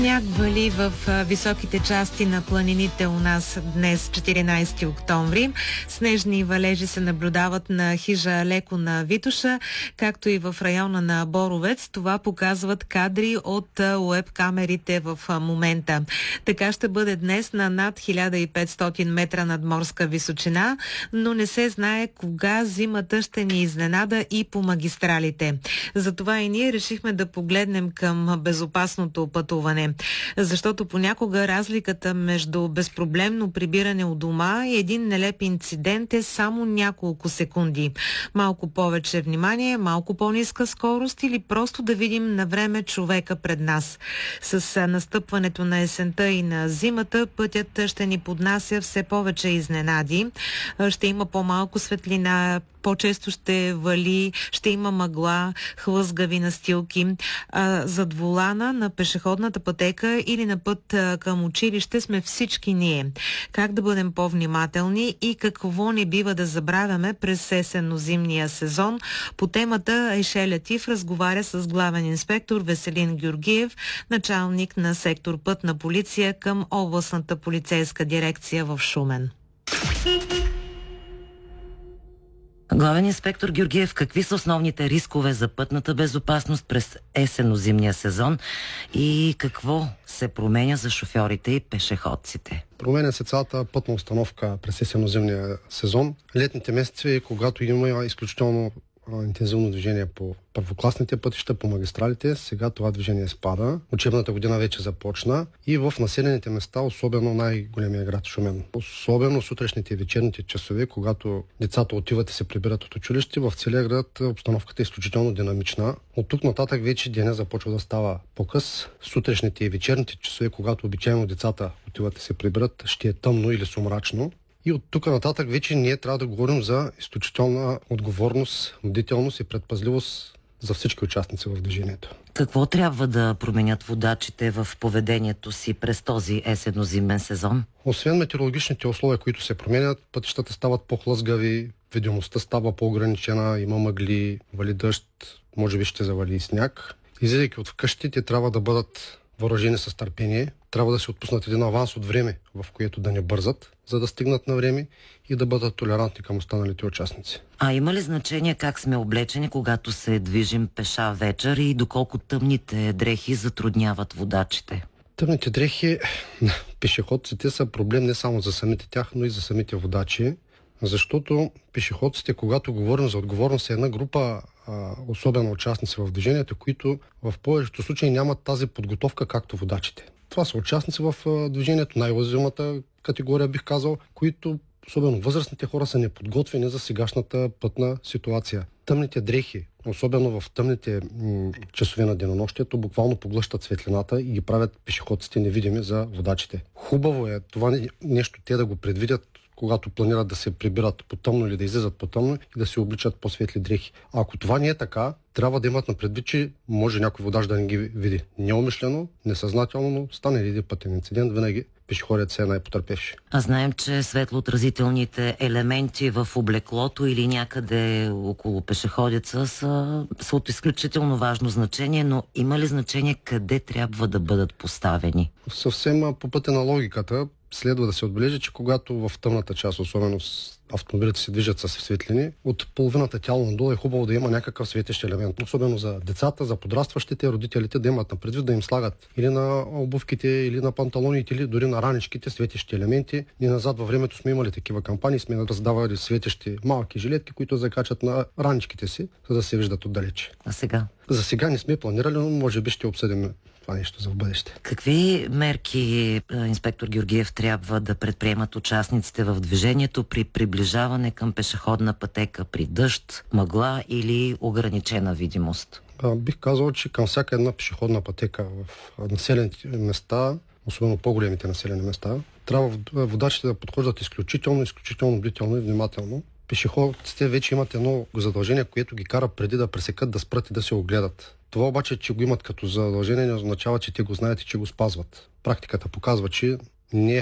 Сняг вали в високите части на планините у нас днес, 14 октомври. Снежни валежи се наблюдават на хижа Леко на Витоша, както и в района на Боровец. Това показват кадри от уеб камерите в момента. Така ще бъде днес на над 1500 метра надморска височина, но не се знае кога зимата ще ни изненада и по магистралите. Затова и ние решихме да погледнем към безопасното пътуване. Защото понякога разликата между безпроблемно прибиране у дома и един нелеп инцидент е само няколко секунди. Малко повече внимание, малко по-ниска скорост или просто да видим на време човека пред нас. С настъпването на есента и на зимата пътят ще ни поднася все повече изненади. Ще има по-малко светлина, по-често ще вали, ще има мъгла, хлъзгави настилки. Зад волана на пешеходната пътека или на път към училище сме всички ние. Как да бъдем по-внимателни и какво не бива да забравяме през есенно-зимния сезон? По темата Айше Лятиф разговаря с главен инспектор Веселин Георгиев, началник на сектор Пътна полиция към областната полицейска дирекция в Шумен. Главен инспектор Георгиев, какви са основните рискове за пътната безопасност през есенно-зимния сезон и какво се променя за шофьорите и пешеходците? Променя се цялата пътна установка през есенно-зимния сезон. Летните месеци, когато има изключително интензивно движение по първокласните пътища, по магистралите, сега това движение спада. Учебната година вече започна и в населените места, особено най-големия град Шумен. Особено сутрешните и вечерните часове, когато децата отиват и се прибират от училище, в целия град обстановката е изключително динамична. От тук нататък вече деня започва да става по-къс. Сутрешните и вечерните часове, когато обичайно децата отиват и се прибират, ще е тъмно или сумрачно. И от тук нататък вече ние трябва да говорим за изключителна отговорност, бдителност и предпазливост за всички участници в движението. Какво трябва да променят водачите в поведението си през този есенно-зимен сезон? Освен метеорологичните условия, които се променят, пътищата стават по-хлъзгави, видимостта става по-ограничена, има мъгли, вали дъжд, може би ще завали и сняг. Излизайки от вкъщи, те трябва да бъдат въоръжени с търпение. Трябва да се отпуснат един аванс от време, в което да не бързат, за да стигнат на време и да бъдат толерантни към останалите участници. А има ли значение как сме облечени, когато се движим пеша вечер и доколко тъмните дрехи затрудняват водачите? Тъмните дрехи на пешеходците са проблем не само за самите тях, но и за самите водачи, защото пешеходците, когато говорим за отговорност, е една група особено участници в движението, които в повечето случаи нямат тази подготовка както водачите. Това са участници в движението, най-уязвимата категория, бих казал, които, особено възрастните хора, са неподготвени за сегашната пътна ситуация. Тъмните дрехи, особено в тъмните часове на денонощието, буквално поглъщат светлината и ги правят пешеходците невидими за водачите. Хубаво е това нещо те да го предвидят, когато планират да се прибират по тъмно или да излизат по тъмно и да се обличат по-светли дрехи. А ако това не е така, трябва да имат на предвид, че може някой водач да не ги види. Неумишлено, несъзнателно, но стане ли един пътен инцидент, винаги пешеходът се е най-потърпевши. А знаем, че светлоотразителните елементи в облеклото или някъде около пешеходеца са от изключително важно значение, но има ли значение къде трябва да бъдат поставени? Съвсем по пътя на логиката следва да се отбележи, че когато в тъмната част, особено автомобилите се движат с светлини, от половината тяло надолу е хубаво да има някакъв светещ елемент. Особено за децата, за подрастващите, родителите да имат на предвид да им слагат или на обувките, или на панталоните, или дори на раничките светещи елементи. Ние назад във времето сме имали такива кампании, сме раздавали светещи малки жилетки, които закачат на раничките си, за да се виждат отдалече. А сега? За сега не сме планирали, но може би ще обсъдим това нещо за в бъдеще. Какви мерки, инспектор Георгиев, трябва да предприемат участниците в движението при приближаване към пешеходна пътека, при дъжд, мъгла или ограничена видимост? Бих казал, че към всяка една пешеходна пътека в населените места, особено по-големите населени места, трябва водачите да подхождат изключително бдително и внимателно. Пешеходците вече имат едно задължение, което ги кара преди да пресекат, да спрат и да се огледат. Това обаче, че го имат като задължение, не означава, че те го знаят и че го спазват. Практиката показва, че не